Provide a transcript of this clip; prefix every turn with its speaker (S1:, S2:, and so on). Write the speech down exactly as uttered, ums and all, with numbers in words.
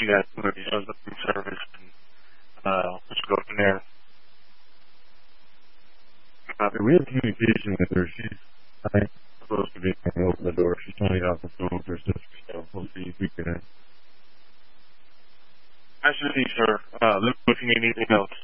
S1: see that movie as a food service, and uh, let's go from there.
S2: Uh, we have communication with her. She's I think, supposed to be coming open the door. She's trying to get off the phone with her sister, so we'll see if we can.
S1: Nice to see you, sir. Uh, look if you need anything else.